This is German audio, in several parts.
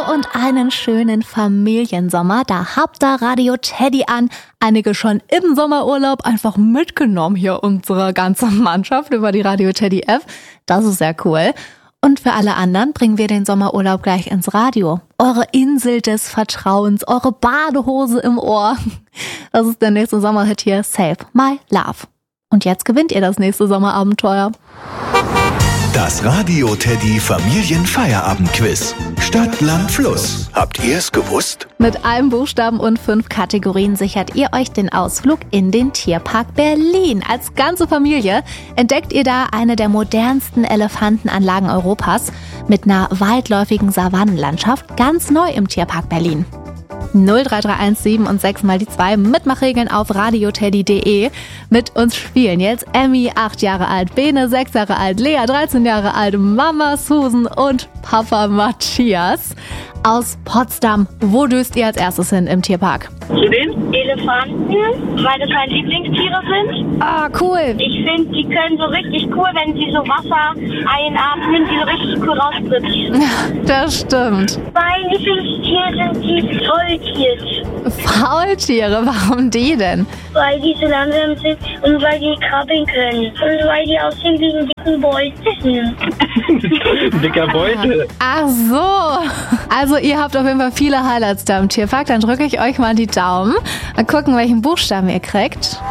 und einen schönen Familiensommer. Da habt ihr Radio Teddy an. Einige schon im Sommerurlaub einfach mitgenommen hier unsere ganze Mannschaft über die Radio Teddy App. Das ist sehr cool. Und für alle anderen bringen wir den Sommerurlaub gleich ins Radio. Eure Insel des Vertrauens, eure Badehose im Ohr. Das ist der nächste Sommerhit hier, Save My Love. Und jetzt gewinnt ihr das nächste Sommerabenteuer. Das Radio Teddy Familienfeierabendquiz. Stadt, Land, Fluss. Habt ihr es gewusst? Mit einem Buchstaben und 5 Kategorien sichert ihr euch den Ausflug in den Tierpark Berlin. Als ganze Familie entdeckt ihr da eine der modernsten Elefantenanlagen Europas mit einer weitläufigen Savannenlandschaft, ganz neu im Tierpark Berlin. 03317 und 6 mal die 2 Mitmachregeln auf radioteddy.de. Mit uns spielen jetzt Emmy, 8 Jahre alt, Bene, 6 Jahre alt, Lea, 13 Jahre alt, Mama Susan und Papa Matthias aus Potsdam. Wo düst ihr als erstes hin im Tierpark? Zu den Elefanten, weil das meine Lieblingstiere sind. Ah, cool. Ich finde, die können so richtig cool, wenn sie so Wasser einatmen, die so richtig cool rausspritzen. Ja, das stimmt. Mein Lieblingstier sind die Faultiere. Faultiere, warum die denn? Weil die so langsam sind und weil die krabbeln können. Und weil die aussehen wie ein dicken Beutel. Dicker Beutel. Ach so. Also ihr habt auf jeden Fall viele Highlights da im Tierpark. Dann drücke ich euch mal die Daumen. Mal gucken, welchen Buchstaben ihr kriegt.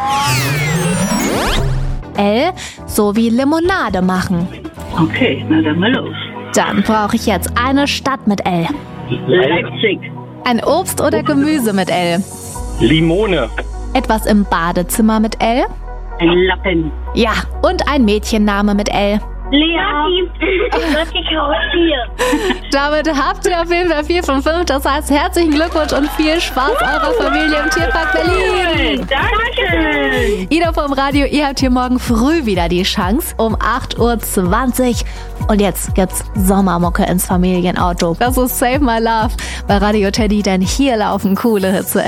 L, so wie Limonade machen. Okay, na dann mal los. Dann brauche ich jetzt eine Stadt mit L. Leipzig. Ein Obst oder Gemüse mit L. Limone. Etwas im Badezimmer mit L. Ein Lappen. Ja, und ein Mädchenname mit L. Lea. Lotti Haustier. Damit habt ihr auf jeden Fall 4 von 5. Das heißt, herzlichen Glückwunsch und viel Spaß eurer Familie im Tierpark Berlin. Danke. Ida vom Radio, ihr habt hier morgen früh wieder die Chance um 8:20 Uhr. Und jetzt gibt's Sommermucke ins Familienauto. Das ist Save My Love bei Radio Teddy, denn hier laufen coole Hits zu Ende.